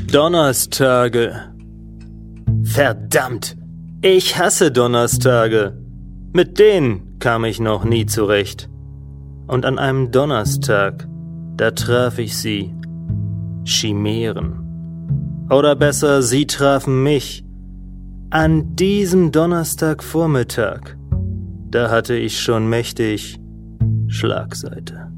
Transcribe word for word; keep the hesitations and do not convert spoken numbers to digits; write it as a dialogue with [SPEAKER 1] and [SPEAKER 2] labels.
[SPEAKER 1] Donnerstage. Verdammt, ich hasse Donnerstage. Mit denen kam ich noch nie zurecht. Und an einem Donnerstag, da traf ich sie. Chimären. Oder besser, sie trafen mich. An diesem Donnerstagvormittag, da hatte ich schon mächtig Schlagseite.